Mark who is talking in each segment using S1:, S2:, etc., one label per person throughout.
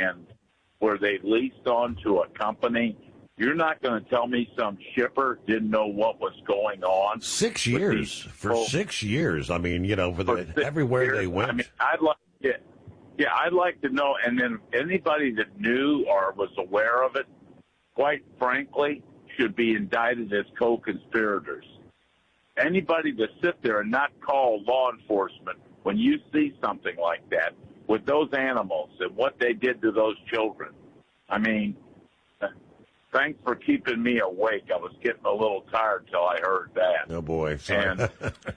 S1: and where they leased onto a company. You're not going to tell me some shipper didn't know what was going on.
S2: 6 years. For 6 years. I mean, everywhere they went.
S1: I mean, I'd like to know. And then anybody that knew or was aware of it, quite frankly, should be indicted as co-conspirators. Anybody that sit there and not call law enforcement when you see something like that with those animals and what they did to those children. I mean, thanks for keeping me awake. I was getting a little tired till I heard that.
S2: Oh, boy. Sorry.
S1: And,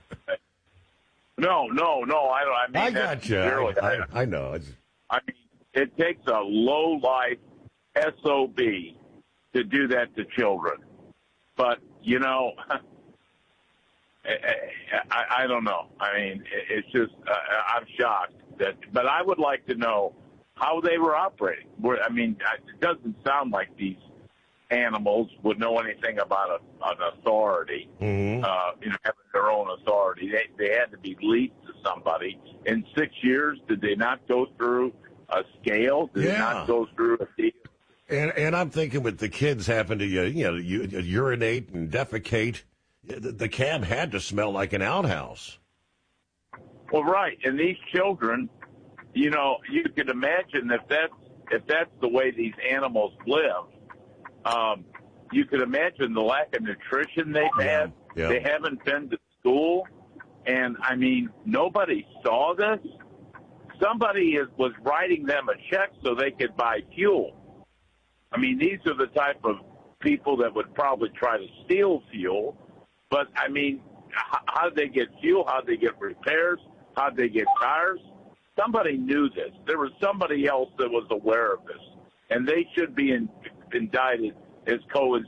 S1: no. I mean,
S2: I got you. I know.
S1: I mean, it takes a low-life SOB to do that to children. But, I don't know. I mean, it's just I'm shocked. But I would like to know how they were operating. It doesn't sound like these animals would know anything about an authority, having their own authority. They had to be leased to somebody. In 6 years, did they not go through a scale? Did they not go through a deal?
S2: And I'm thinking with the kids having to, urinate and defecate, the cab had to smell like an outhouse.
S1: Well, right. And these children, you could imagine if that's the way these animals live, you could imagine the lack of nutrition they've had. Yeah. They haven't been to school. And, I mean, nobody saw this. Somebody was writing them a check so they could buy fuel. I mean, these are the type of people that would probably try to steal fuel. But, I mean, how did they get fuel? How did they get repairs? How did they get tires? Somebody knew this. There was somebody else that was aware of this. And they should be indicted as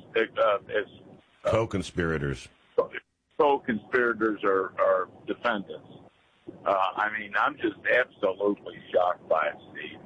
S2: co-conspirators.
S1: Co-conspirators or defendants. I mean, I'm just absolutely shocked by it, Steve.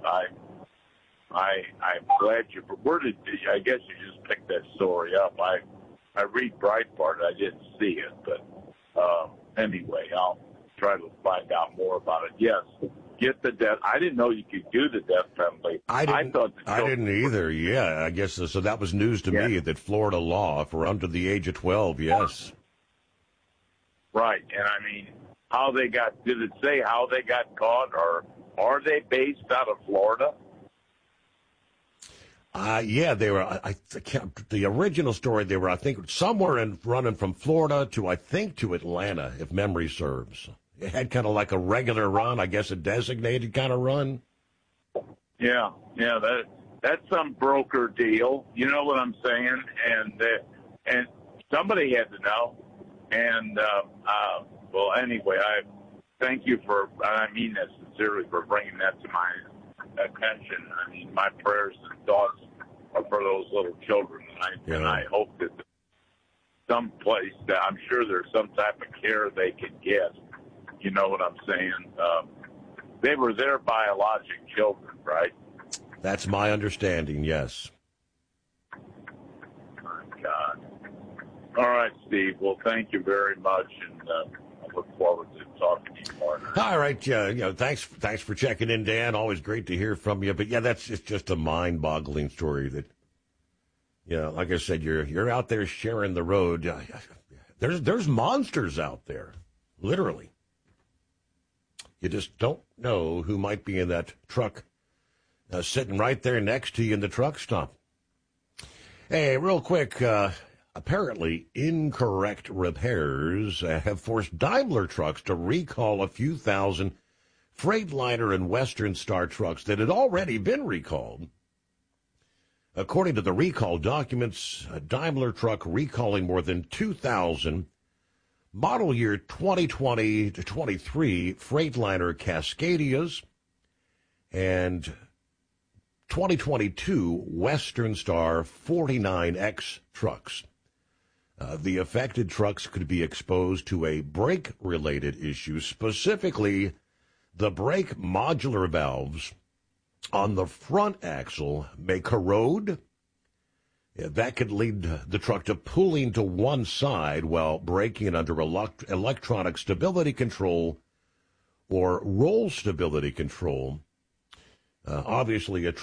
S1: I'm glad I guess you just picked that story up. I read Breitbart. I didn't see it, but anyway, I'll try to find out more about it. Yes, get the death. I didn't know you could do the death penalty.
S2: I didn't either. Yeah, I guess so. That was news to me that Florida law for under the age of 12. Yes.
S1: Right, and I mean, did it say how they got caught, or are they based out of Florida?
S2: Yeah, they were. The original story, they were, I think, somewhere running from Florida to Atlanta, if memory serves. It had kind of like a regular run, I guess a designated kind of run.
S1: Yeah, that's some broker deal. You know what I'm saying? And somebody had to know. And well, anyway, I thank you I mean that sincerely, for bringing that to my attention. I mean, my prayers and thoughts are for those little children, and I hope that some place that I'm sure there's some type of care they can get. You know what I'm saying? They were their biologic children, right?
S2: That's my understanding, yes.
S1: My God. All right, Steve. Well, thank you very much, and I look forward to talking to you more.
S2: All right, thanks for checking in, Dan. Always great to hear from you. But yeah, it's just a mind-boggling story that, like I said, you're out there sharing the road. There's monsters out there, literally. You just don't know who might be in that truck, sitting right there next to you in the truck stop. Hey, real quick. Apparently, incorrect repairs have forced Daimler Trucks to recall a few thousand Freightliner and Western Star trucks that had already been recalled. According to the recall documents, a Daimler Truck recalling more than 2,000 model year 2020 to 23 Freightliner Cascadias and 2022 Western Star 49X trucks. The affected trucks could be exposed to a brake-related issue, specifically the brake modular valves on the front axle may corrode. That could lead the truck to pulling to one side while braking under electronic stability control or roll stability control. Obviously, a